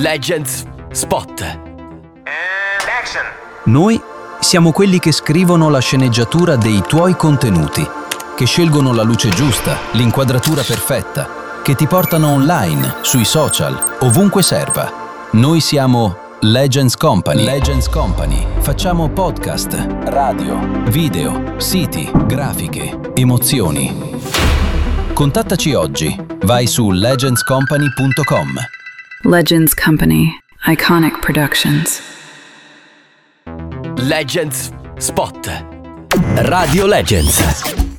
Legends Spot. And action. Noi siamo quelli che scrivono la sceneggiatura dei tuoi contenuti, che scelgono la luce giusta, l'inquadratura perfetta, che ti portano online, sui social, ovunque serva. Noi siamo Legends Company. Legends Company. Facciamo podcast, radio, video, siti, grafiche, emozioni. Contattaci oggi. Vai su legendscompany.com. Legends Company. Iconic Productions. Legends Spot. Radio Legends.